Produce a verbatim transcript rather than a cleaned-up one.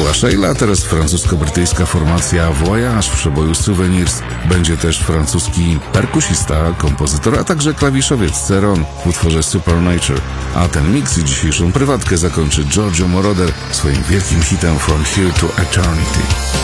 była Sheila, teraz francusko-brytyjska formacja Voyage w przeboju Souvenirs. Będzie też francuski perkusista, kompozytor, a także klawiszowiec Ceron w utworze Supernature. A ten miks i dzisiejszą prywatkę zakończy Giorgio Moroder swoim wielkim hitem From Here to Eternity.